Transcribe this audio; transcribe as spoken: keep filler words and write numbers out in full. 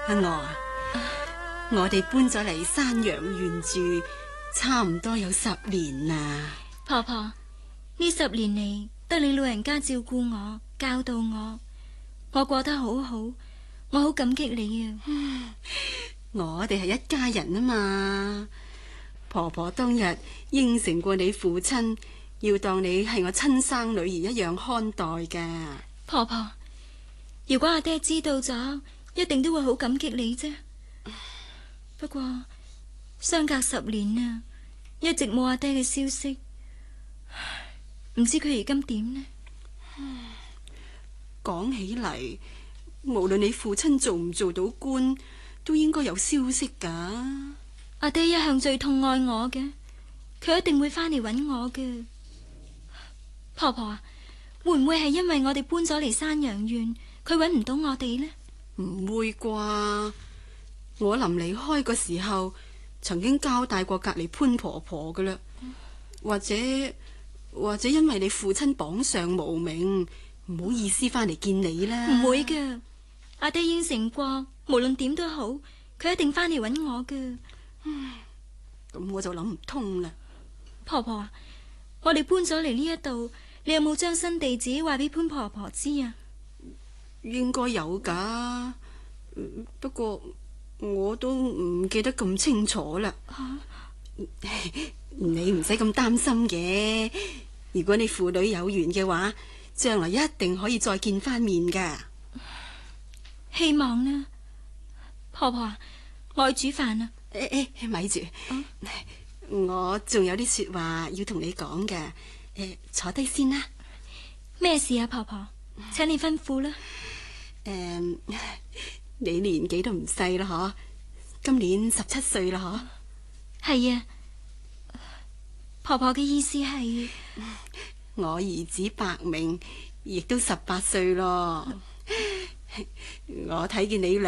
阿娥啊，我哋搬咗嚟山羊縣住，差唔多有十年啦。 婆婆，呢十年嚟得你老人家照顧我，教導我，我過得好好，我好感激你啊。 嗯，我哋係一家人啊嘛。婆婆當日應承過你父親，要當你係我親生女兒一樣看待㗎。 婆婆，如果阿爹知道咗，一定都會好感激你啫。不過相隔十年啊，一直冇阿爹嘅消息，唔知佢而今點呢？ 講起嚟，無論你父親做唔做到官，都應該有消息噶。 阿爹一向最痛愛我嘅，佢一定會翻嚟揾我嘅。婆婆啊，會唔會係因為我哋搬咗嚟山羊縣，佢揾唔到我哋呢？ 唔會啩？我臨離開嘅時候，曾經交代過隔籬潘婆婆噶啦，或者或者因為你父親榜上無名，唔好意思翻嚟見你啦。 唔會噶，阿爹應承過，無論點都好，佢一定翻嚟揾我噶。 咁我就諗唔通啦。 婆婆啊，我哋搬咗嚟呢一度，你有冇將新地址話俾潘婆婆知啊？ 應該有噶，不過我都唔記得咁清楚啦。啊、你唔使咁擔心嘅，如果你父女有緣嘅話，將來一定可以再見翻面噶。 希望啦。婆婆啊，我去煮飯啊。 誒誒，咪住，啊、我仲有啲說話要同你講嘅。誒，坐低先啦。 咩事啊，婆婆？請你吩咐啦。 誒、嗯，你年紀都唔細啦，嗬？今年十七歲啦，嗬？ 係啊。婆婆嘅意思係， 我兒子白明亦都十八歲咯。我睇見你兩